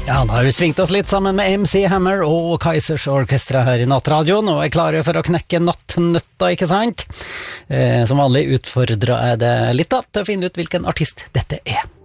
Ja, da har vi svingt oss litt sammen med MC Hammer og Kaizers Orkestra her i Nattradioen, og er klare for å knekke nattnøtta, ikke sant? Som vanlig utfordrer jeg det litt da, til å finne ut hvilken artist dette er.